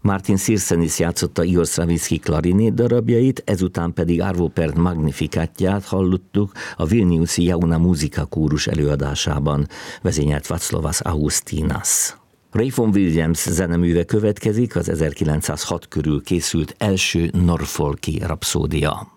Martin Sirsenis játszotta Igor Stravinsky klarinét darabjait, ezután pedig Arvo Pärt Magnificatját hallottuk a Vilniuszi Jauna Muzika kórus előadásában, vezényelt Vaclovas Augustinas. Rayfon Williams zeneműve következik, az 1906 körül készült első norfolki rapszódia.